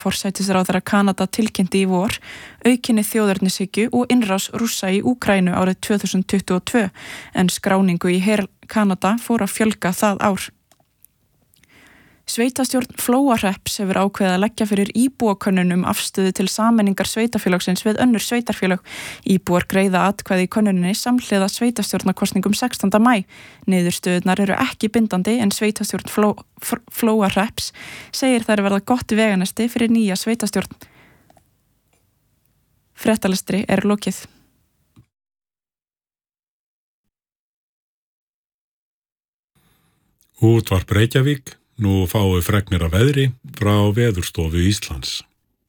Forsætisráðherra Kanada tilkynnti í vor, aukinni þjóðernishyggju og innrás Rússa í Úkraínu árið 2022, en skráningu í her Kanada fór að fjölga það ár. Sveitastjórn Flóahrepps hefur ákveðið að leggja fyrir íbúakönnun afstöðu til sameiningar sveitafélagsins við önnur sveitarfélög. Íbúar greiða atkvæði í könnuninni samhliða sveitastjórnarkosningum 16. maí. Niðurstöðurnar eru ekki bindandi en sveitastjórn Flóahrepps segir þær verða gott veganesti fyrir nýja sveitastjórn. Fréttalestri er lokið. Útvarp Reykjavík. Nú fáum við fregnir af veðri frá Veðurstofu Íslands.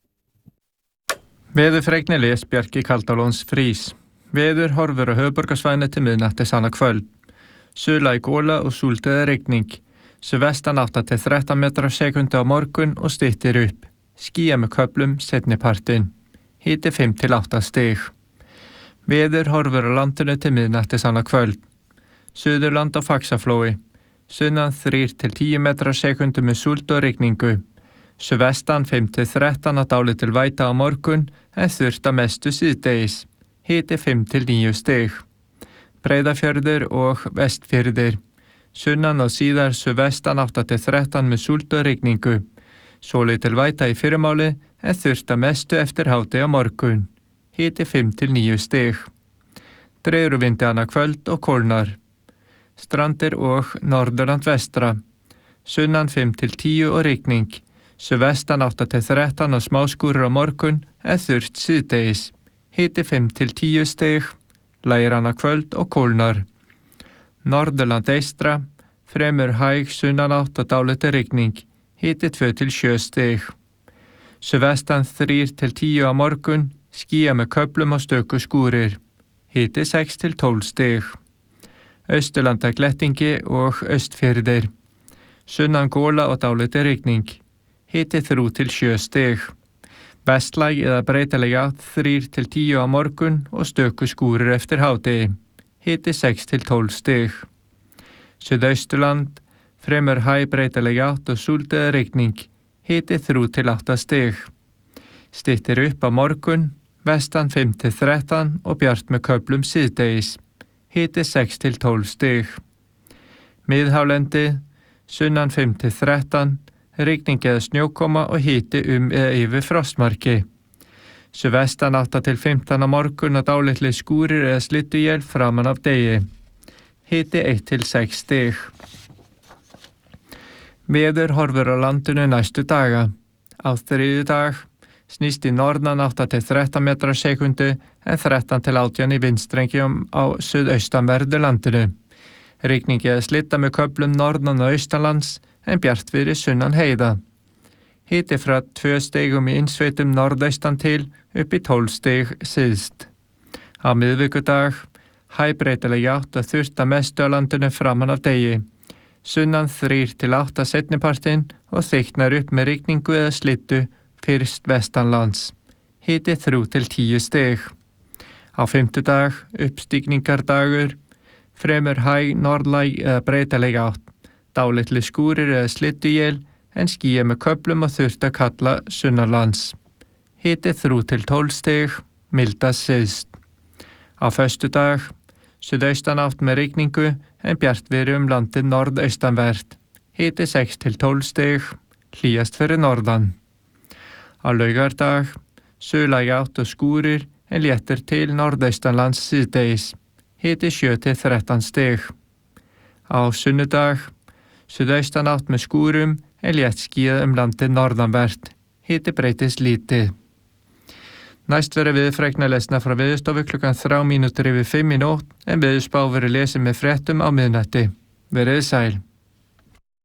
Veðurfregnir les Bjarki Kaldalóns Frís. Veður horfur á höfuðborgarsvæðinu til miðnættis annað kvöld. Suðlæg gola og súldið rigning. Suðvestan 8 til 13 metrar á sekundu á morgun og styttir upp. Skýjað með köflum seinnipartinn. Hiti 5 til 8 stig. Veður horfur á landinu til miðnættis annað kvöld. Suðurland og Faxaflói. Sunnan 3 til 10 metrar á sekundu með súld og rigningu. Suðvestan 5 til 13 að dálítil væta á morgun en þurrt að mestu síðdegis. Hiti 5 til 9 stig. Breiðafjörður og Vestfjörður. Sunnan og síðar suðvestan 8 til 13 með súld og rigningu. Svolítil væta í fyrramáli en þurrt að mestu eftir hádegi á morgun. Hiti 5 til 9 stig. Dregur úr vindi annað kvöld og kólnar. Strandir og Norðurland vestra. Sunnan 5 til 10 og rigning. Suðvestan 8 til 13 og smáskúrir á morgun en þurrt síðdegis. Hiti 5 til 10 stig. Lægir annað kvöld og kólnar. Norðurland eystra. Fremur hæg sunnanátt og dálítil rigning. Hiti 2 til 7 stig. Suðvestan 3 til 10 á morgun. Skýjað með köflum og stöku skúrir. Hiti 6 til 12 stig. Austurlanda glettingi og Austfjörður. Sunnan gola og dálítil rigning. Hiti 3 til 7 stig. Vestlæg eða breytileg átt 3 til 10 á morgun og stöku skúrir eftir hádegi. Hiti 6 til 12 stig. Suðausturland, fremur hæg breytileg átt og súld eða rigning. Hiti 3 til 8 stig. Styttir upp á morgun, vestan 5 til 13 og bjart með köflum síðdegis. Hiti 6 til 12 stig. Miðhálendi, sunnan 5 til 13, rigning eða snjókoma og hiti eða yfir frostmarki. Suðvestan 8 til 15 á morgun og dálitli skúrir eða slydduél framan af degi. Hiti 1 til 6 stig. Veður horfur á landinu næstu daga. Á þriðjudag snýst í norðan 8 til 13 metrar á sekundu en 13 til 18 í vindstrengjum á suðaustanverðu landinu. Rigning eða slydda með köflum norðan og austanlands en bjartviðri sunnan heiða. Hiti frá 2 stigum í innsveitum norðaustan til upp í 12 stig syðst. Á miðvikudag hæg breytileg átt og þurrt að mestu á landinu framan af degi. Sunnan 3 til 8 seinnipartinn og þykknar upp með rigningu eða slyddu fyrst vestanlands. Hiti 3 til 10 stig. Á fimmtudag uppstigningardagur, fremur hæg norðlæg eða breytileg átt. Dálitli skúrir eða slydduél en skýjað með köflum og þurrt að kalla sunnanlands. Hiti 3 til 12 stig, mildast syðst. Á föstudag suðaustanátt með rigningu en bjartviðri landið norðaustanvert. Hiti 6 til 12 stig, hlýjast fyrir norðan. Á laugardag suðlæg átt og skúrir en léttir til norðaustanlands síðdegis. Hiti 7 til 13 stig. Á sunnudag suðaustanátt með skúrum en létt skýjað landið norðanvert. Hiti breytist lítið. Næst verður veðurfregna lesna frá Veðurstofu klukkan 3 mínútur yfir 5 í nótt en veðurspá verður lesin með fréttum á miðnætti. Verið sæl.